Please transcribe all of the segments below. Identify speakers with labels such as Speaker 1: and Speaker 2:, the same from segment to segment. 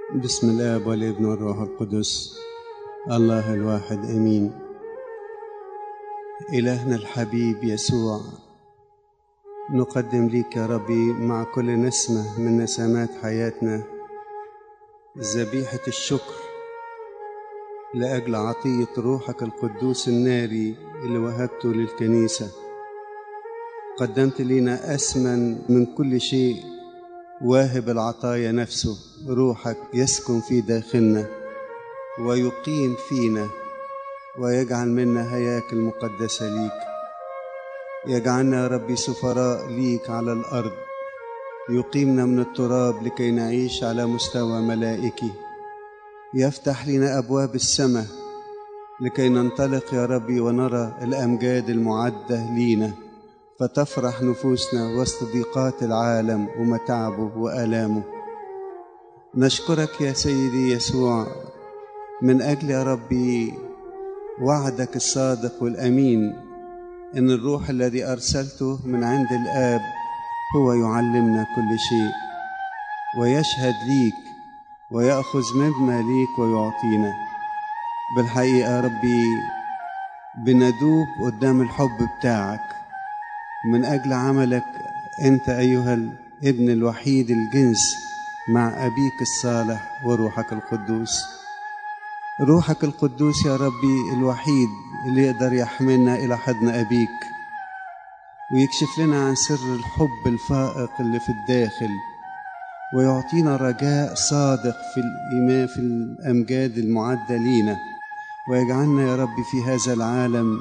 Speaker 1: بسم الآب والابن والروح القدس الله الواحد آمين. إلهنا الحبيب يسوع، نقدم ليك يا ربي مع كل نسمة من نسمات حياتنا ذبيحة الشكر لأجل عطية روحك القدوس الناري اللي وهبته للكنيسة. قدمت لنا أثمن من كل شيء، واهب العطايا نفسه، روحك يسكن في داخلنا ويقيم فينا ويجعل منا هياكل مقدسة ليك. يجعلنا يا ربي سفراء ليك على الأرض، يقيمنا من التراب لكي نعيش على مستوى ملائكي. يفتح لنا أبواب السماء لكي ننطلق يا ربي ونرى الأمجاد المعدة لينا، فتفرح نفوسنا وسط ضيقات العالم ومتاعبه وآلامه. نشكرك يا سيدي يسوع من أجل يا ربي وعدك الصادق والأمين إن الروح الذي أرسلته من عند الآب هو يعلمنا كل شيء ويشهد ليك ويأخذ مما ليك ويعطينا. بالحقيقة يا ربي بندوب قدام الحب بتاعك من أجل عملك أنت أيها الابن الوحيد الجنس مع أبيك الصالح وروحك القدوس. روحك القدوس يا ربي الوحيد اللي يقدر يحملنا إلى حضن أبيك ويكشف لنا عن سر الحب الفائق اللي في الداخل، ويعطينا رجاء صادق في الإيمان في الأمجاد المعدة لينا، ويجعلنا يا ربي في هذا العالم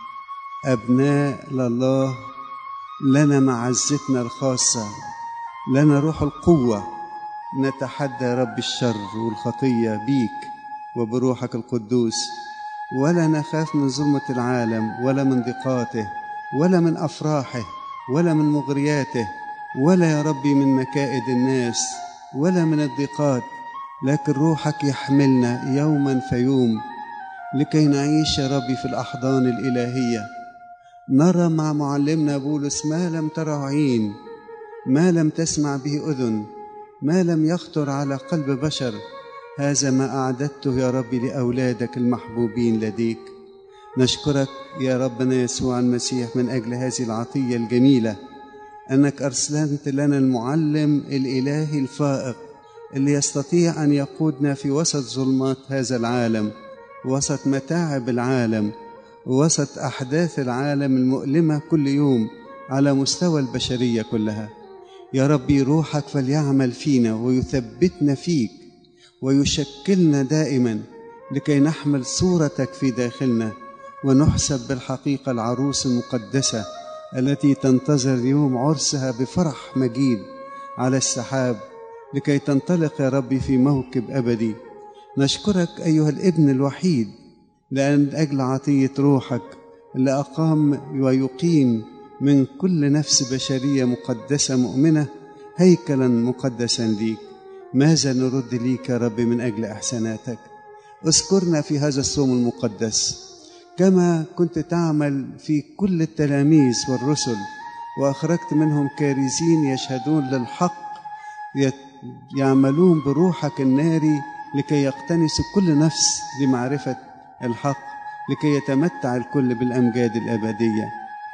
Speaker 1: أبناء لله، لنا معزتنا الخاصة، لنا روح القوة، نتحدى يا رب الشر والخطية بيك وبروحك القدوس، ولا نخاف من ظلمة العالم ولا من ضيقاته ولا من أفراحه ولا من مغرياته ولا يا ربي من مكائد الناس ولا من الضيقات، لكن روحك يحملنا يوما فيوم لكي نعيش يا ربي في الأحضان الإلهية. نرى مع معلمنا بولس ما لم تره عين، ما لم تسمع به أذن، ما لم يخطر على قلب بشر، هذا ما أعددته يا ربي لأولادك المحبوبين لديك. نشكرك يا ربنا يسوع المسيح من أجل هذه العطية الجميلة، أنك أرسلت لنا المعلم الإلهي الفائق اللي يستطيع أن يقودنا في وسط ظلمات هذا العالم، وسط متاعب العالم، وسط أحداث العالم المؤلمة كل يوم على مستوى البشرية كلها. يا ربي روحك فليعمل فينا ويثبتنا فيك ويشكلنا دائما لكي نحمل صورتك في داخلنا ونحسب بالحقيقة العروس المقدسة التي تنتظر يوم عرسها بفرح مجيد على السحاب لكي تنطلق يا ربي في موكب أبدي. نشكرك أيها الابن الوحيد لأن أجل عطية روحك اللي أقام ويقيم من كل نفس بشرية مقدسة مؤمنة هيكلا مقدسا ليك. ماذا نرد ليك يا رب من أجل إحساناتك؟ اذكرنا في هذا الصوم المقدس كما كنت تعمل في كل التلاميذ والرسل، وأخرجت منهم كارزين يشهدون للحق، يعملون بروحك الناري لكي يقتنسوا كل نفس لمعرفة الحق، لكي يتمتع الكل بالأمجاد الأبدية.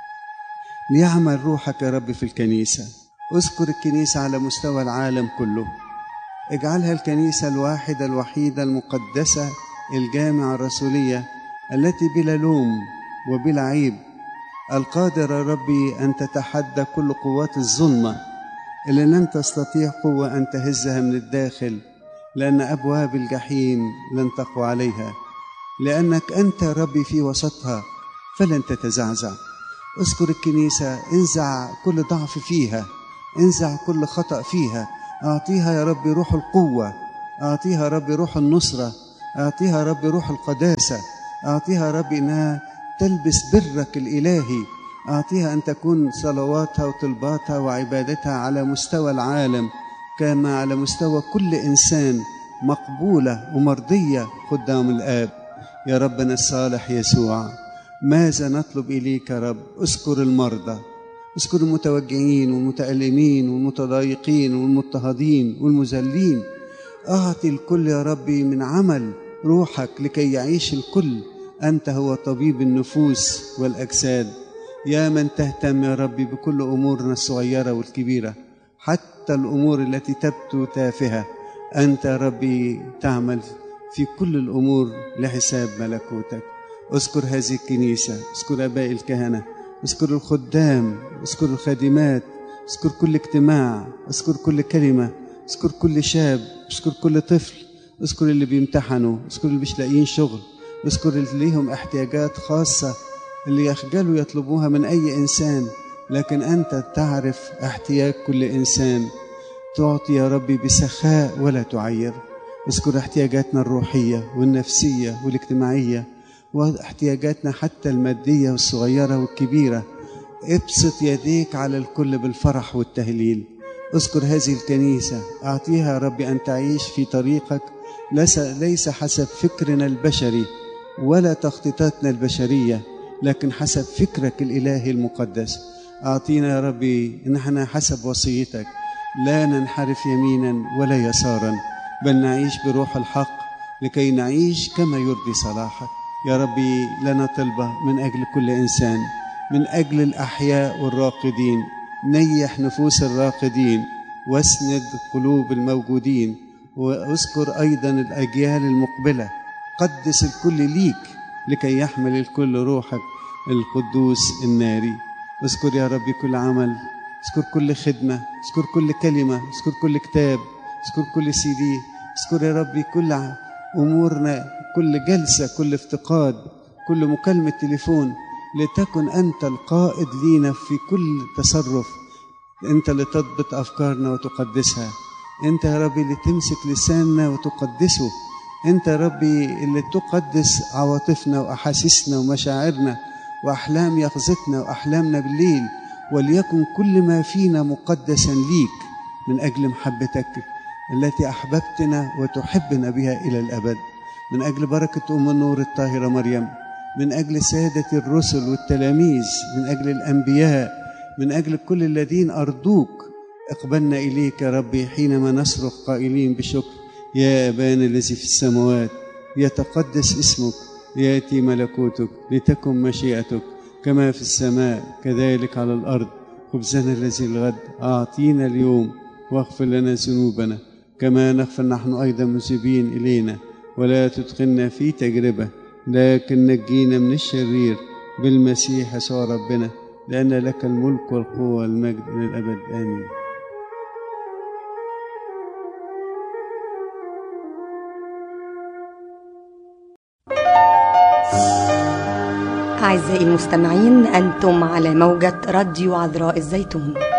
Speaker 1: ليعمل روحك يا رب في الكنيسة. اذكر الكنيسة على مستوى العالم كله، اجعلها الكنيسة الواحدة الوحيدة المقدسة الجامعة الرسولية التي بلا لوم وبلا عيب، القادرة يا ربي أن تتحدى كل قوات الظلمة اللي لن تستطيع قوة أن تهزها من الداخل، لأن أبواب الجحيم لن تقوى عليها، لأنك أنت ربي في وسطها فلن تتزعزع. اذكر الكنيسة، انزع كل ضعف فيها، انزع كل خطأ فيها، أعطيها يا ربي روح القوة، أعطيها يا ربي روح النصرة، أعطيها يا ربي روح القداسة، أعطيها يا ربي أنها تلبس برك الإلهي، أعطيها أن تكون صلواتها وطلباتها وعبادتها على مستوى العالم كما على مستوى كل إنسان مقبولة ومرضية قدام الآب. يا ربنا الصالح يسوع، ماذا نطلب إليك يا رب؟ اذكر المرضى، اذكر المتوجعين والمتألمين والمتضايقين والمضطهدين والمذلين، أعطي الكل يا ربي من عمل روحك لكي يعيش الكل. أنت هو طبيب النفوس والأجساد، يا من تهتم يا ربي بكل أمورنا الصغيرة والكبيرة، حتى الأمور التي تبدو تافهة أنت يا ربي تعمل في كل الأمور لحساب ملكوتك. اذكر هذه الكنيسة، اذكر آباء الكهنة، اذكر الخدام، اذكر الخادمات، اذكر كل اجتماع، اذكر كل كلمة، اذكر كل شاب، اذكر كل طفل، اذكر اللي بيمتحنوا، اذكر اللي مش لاقيين شغل، اذكر اللي ليهم احتياجات خاصة اللي يخجلوا يطلبوها من أي إنسان، لكن أنت تعرف احتياج كل إنسان. تعطي يا ربي بسخاء ولا تعير. اذكر احتياجاتنا الروحية والنفسية والاجتماعية، واحتياجاتنا حتى المادية والصغيرة والكبيرة. ابسط يديك على الكل بالفرح والتهليل. اذكر هذه الكنيسة، أعطيها يا ربي أن تعيش في طريقك ليس حسب فكرنا البشري ولا تخطيطاتنا البشرية، لكن حسب فكرك الإلهي المقدس. أعطينا يا ربي إن احنا حسب وصيتك لا ننحرف يمينا ولا يسارا، بل نعيش بروح الحق لكي نعيش كما يرضي صلاحك. يا ربي لنا طلبة من أجل كل إنسان، من أجل الأحياء والراقدين، نيح نفوس الراقدين واسند قلوب الموجودين، واذكر أيضا الأجيال المقبلة. قدس الكل ليك لكي يحمل الكل روحك القدوس الناري. اذكر يا ربي كل عمل، اذكر كل خدمة، اذكر كل كلمة، اذكر كل كتاب، اذكر كل CD، اذكر يا ربي كل أمورنا، كل جلسة، كل افتقاد، كل مكالمة تليفون، لتكن أنت القائد لينا في كل تصرف. أنت اللي تضبط أفكارنا وتقدسها، أنت يا ربي اللي تمسك لساننا وتقدسه، أنت يا ربي اللي تقدس عواطفنا وأحاسيسنا ومشاعرنا وأحلام يقظتنا وأحلامنا بالليل. وليكن كل ما فينا مقدسا ليك من أجل محبتك التي أحببتنا وتحبنا بها إلى الأبد، من أجل بركة أم النور الطاهرة مريم، من أجل سادة الرسل والتلاميذ، من أجل الأنبياء، من أجل كل الذين أرضوك. اقبلنا إليك يا ربي حينما نصرخ قائلين بشكر: يا أبانا الذي في السماوات، يتقدس اسمك، يأتي ملكوتك، لتكن مشيئتك كما في السماء كذلك على الأرض. خبزنا الذي الغد أعطينا اليوم، واغفر لنا ذنوبنا كما نغفر نحن أيضا مذنبين إلينا، ولا تدخلنا في تجربة لكن نجينا من الشرير بالمسيح يسوع ربنا، لأن لك الملك والقوة والمجد إلى الأبد. آمين.
Speaker 2: أعزائي المستمعين، أنتم على موجة راديو عذراء الزيتون.